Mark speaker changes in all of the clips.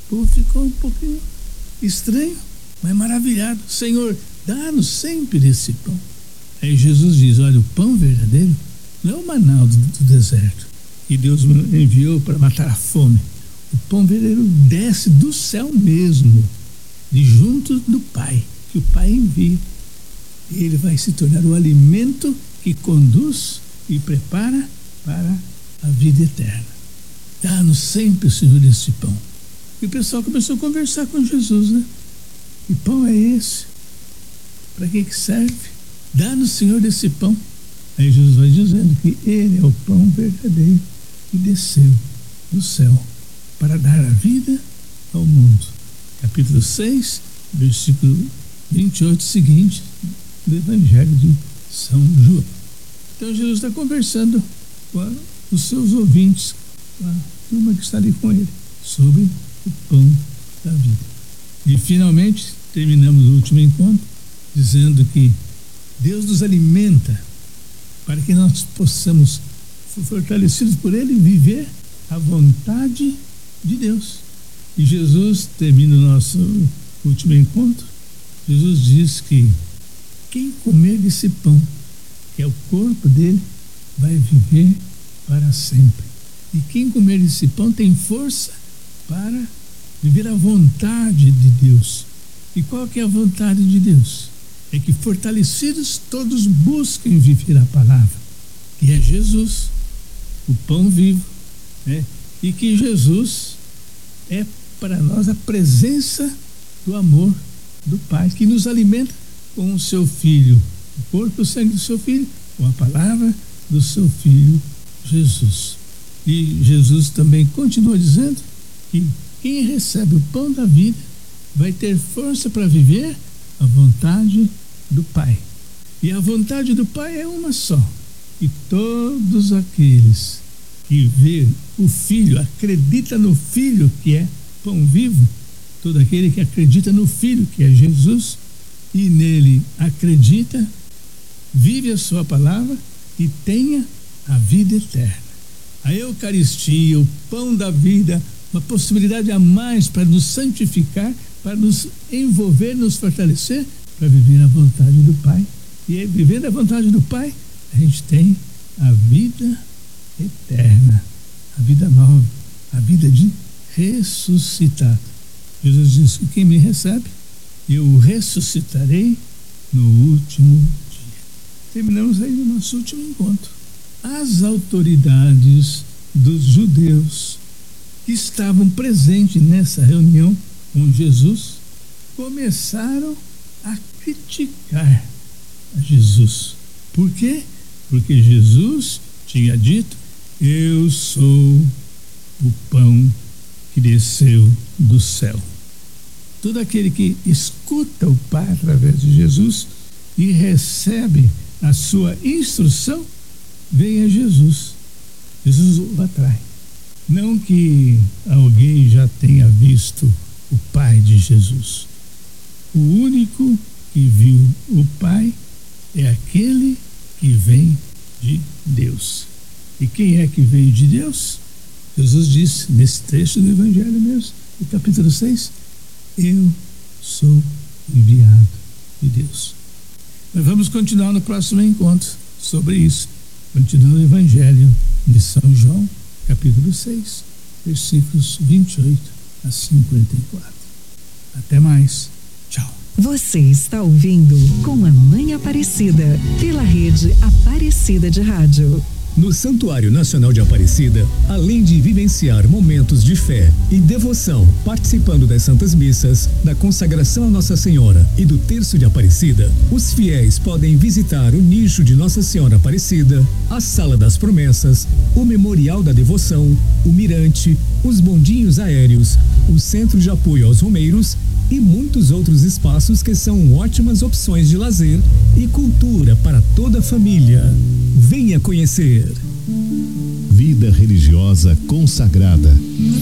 Speaker 1: povo ficou um pouquinho estranho, mas maravilhado. Senhor, dá-nos sempre esse pão. Aí Jesus diz: olha, o pão verdadeiro não é o maná do deserto, que Deus enviou para matar a fome. O pão verdadeiro desce do céu mesmo, de junto do Pai, que o Pai envia. E ele vai se tornar o alimento que conduz e prepara para a vida eterna. Dá-nos sempre, Senhor, esse pão. E o pessoal começou a conversar com Jesus, né? Que pão é esse? Para que serve? Dá-nos, Senhor, esse pão. Aí Jesus vai dizendo que ele é o pão verdadeiro que desceu do céu para dar a vida ao mundo. Capítulo 6, versículo 28 seguinte do Evangelho de São João. Então Jesus está conversando com os seus ouvintes, com a turma que está ali com ele, sobre o pão da vida. E finalmente terminamos o último encontro dizendo que Deus nos alimenta para que nós possamos, fortalecidos por ele, viver a vontade de Deus. E Jesus termina o nosso último encontro. Jesus diz que quem comer desse pão, que é o corpo dele, vai viver para sempre. E quem comer desse pão tem força para viver a vontade de Deus. E qual que é a vontade de Deus? É que fortalecidos todos busquem viver a palavra, que é Jesus, o pão vivo, né? E que Jesus é para nós a presença do amor do Pai, que nos alimenta com o seu Filho, o corpo e o sangue do seu Filho, com a palavra do seu Filho Jesus. E Jesus também continua dizendo que quem recebe o pão da vida vai ter força para viver a vontade do Pai. E a vontade do Pai é uma só. E todos aqueles que vê o Filho, acredita no Filho que é pão vivo, todo aquele que acredita no Filho que é Jesus e nele acredita, vive a sua palavra e tenha a vida eterna. A Eucaristia, o pão da vida, uma possibilidade a mais para nos santificar, para nos envolver, nos fortalecer, para viver a vontade do Pai. E vivendo a vontade do Pai, a gente tem a vida eterna, a vida nova, a vida de ressuscitado. Jesus disse que quem me recebe, eu o ressuscitarei no último dia. Terminamos aí o nosso último encontro. As autoridades dos judeus que estavam presentes nessa reunião com Jesus começaram a criticar a Jesus. Por quê? Porque Jesus tinha dito: eu sou o pão que desceu do céu. Todo aquele que escuta o Pai através de Jesus e recebe a sua instrução, vem a Jesus. Jesus o atrai. Não que alguém já tenha visto o Pai de Jesus. O único que viu o Pai é aquele que vem de Deus. E quem é que veio de Deus? Jesus disse nesse trecho do Evangelho mesmo, no capítulo 6, eu sou enviado de Deus. Mas vamos continuar no próximo encontro sobre isso. Continuando o Evangelho de São João, capítulo 6, versículos 28 a 54. Até mais. Tchau.
Speaker 2: Você está ouvindo Com a Mãe Aparecida, pela rede Aparecida de Rádio.
Speaker 3: No Santuário Nacional de Aparecida, além de vivenciar momentos de fé e devoção, participando das Santas Missas, da consagração a Nossa Senhora e do Terço de Aparecida, os fiéis podem visitar o nicho de Nossa Senhora Aparecida, a Sala das Promessas, o Memorial da Devoção, o Mirante, os bondinhos aéreos, o Centro de Apoio aos Romeiros e muitos outros espaços que são ótimas opções de lazer e cultura para toda a família. Venha conhecer.
Speaker 4: Vida religiosa consagrada.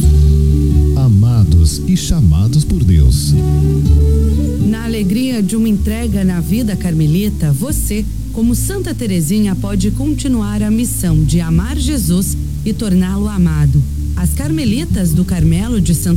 Speaker 4: Amados e chamados por Deus.
Speaker 5: Na alegria de uma entrega na vida carmelita, você, como Santa Teresinha, pode continuar a missão de amar Jesus e torná-lo amado. As Carmelitas do Carmelo de Santo